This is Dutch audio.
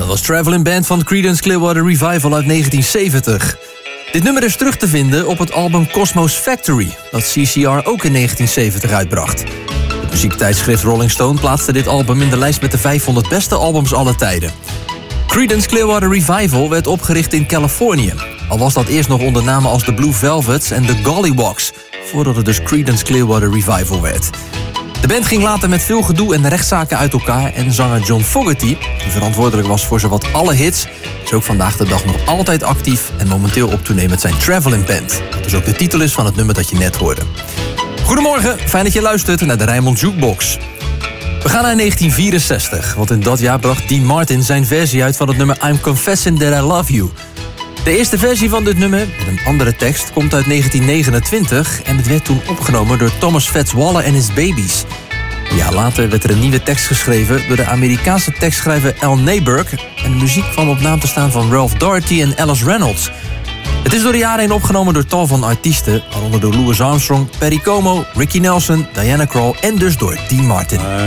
Dat was Traveling Band van Creedence Clearwater Revival uit 1970. Dit nummer is terug te vinden op het album Cosmo's Factory, dat CCR ook in 1970 uitbracht. Het muziektijdschrift Rolling Stone plaatste dit album in de lijst met de 500 beste albums aller tijden. Creedence Clearwater Revival werd opgericht in Californië. Al was dat eerst nog onder namen als de Blue Velvets en de Gollywogs, voordat het dus Creedence Clearwater Revival werd. De band ging later met veel gedoe en rechtszaken uit elkaar en zanger John Fogerty, die verantwoordelijk was voor zowat alle hits, is ook vandaag de dag nog altijd actief en momenteel op tournee met zijn Traveling Band. Dat dus ook de titel is van het nummer dat je net hoorde. Goedemorgen, fijn dat je luistert naar de Rijnmond Jukebox. We gaan naar 1964, want in dat jaar bracht Dean Martin zijn versie uit van het nummer I'm Confessing That I Love You. De eerste versie van dit nummer, met een andere tekst, komt uit 1929... en het werd toen opgenomen door Thomas Fats Waller en his Babies. Een jaar later werd er een nieuwe tekst geschreven door de Amerikaanse tekstschrijver Al Neiberg... en de muziek kwam op naam te staan van Ralph Doherty en Alice Reynolds. Het is door de jaren heen opgenomen door tal van artiesten... waaronder door Louis Armstrong, Perry Como, Ricky Nelson, Diana Krall en dus door Dean Martin.